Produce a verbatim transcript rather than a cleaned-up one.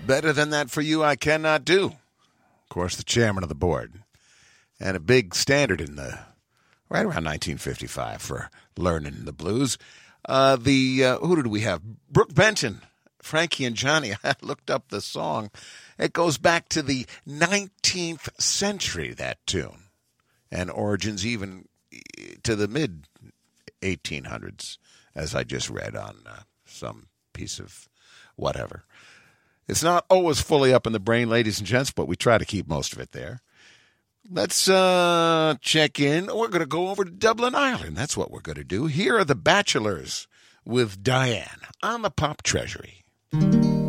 Better than that for you, I cannot do. Of course, the chairman of the board. And a big standard in the, right around nineteen fifty-five for learning the blues. Uh, the, uh, who did we have? Brooke Benton, Frankie and Johnny. I looked up the song. It goes back to the nineteenth century, that tune. And origins even to the mid eighteen hundreds, as I just read on uh, some piece of whatever. It's not always fully up in the brain, ladies and gents, but we try to keep most of it there. Let's uh, check in. We're going to go over to Dublin, Ireland. That's what we're going to do. Here are the Bachelors with Diane on the Pop Treasury.